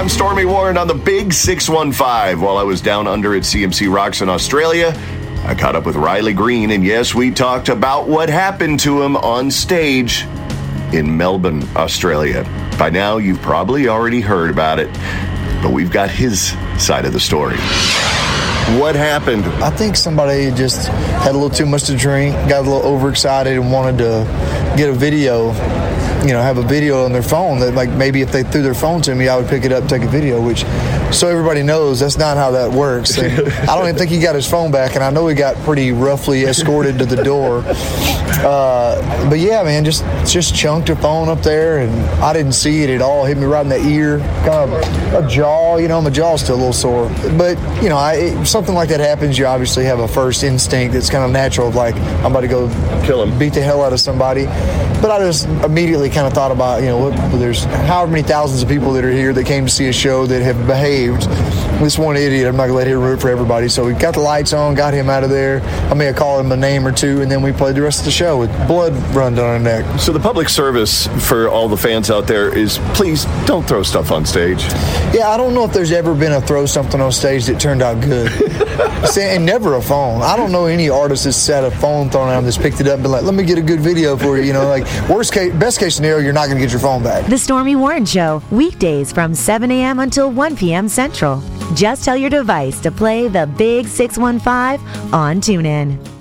I'm Stormy Warren on the Big 615. While I was down under at CMC Rocks in Australia, I caught up with Riley Green, and yes, we talked about what happened to him on stage in Melbourne, Australia. By now, you've probably already heard about it, but we've got his side of the story. What happened? I think somebody just had a little too much to drink, got a little overexcited, and wanted to get a video, have a video on their phone that, like, maybe if they threw their phone to me, I would pick it up and take a video, which, so everybody knows, that's not how that works. And I don't even think he got his phone back, and I know he got pretty roughly escorted to the door. But yeah, man, just chunked a phone up there, and I didn't see it at all. Hit me right in the ear, kind of a jaw. My jaw's still a little sore. But if something like that happens, you obviously have a first instinct that's kind of natural, of like, I'm about to go kill him, beat the hell out of somebody. But I just immediately kind of thought about, there's however many thousands of people that are here that came to see a show that have behaved. This one idiot, I'm not going to let him root for everybody. So we got the lights on, got him out of there. I may have called him a name or two, and then we played the rest of the show with blood run down our neck. So the public service for all the fans out there is, please don't throw stuff on stage. Yeah, I don't know if there's ever been a throw something on stage that turned out good. And never a phone. I don't know any artist that's had a phone thrown at him that's picked it up and been like, let me get a good video for you. Best case scenario, you're not going to get your phone back. The Stormy Warren Show, weekdays from 7 a.m. until 1 p.m. Central. Just tell your device to play the Big 615 on TuneIn.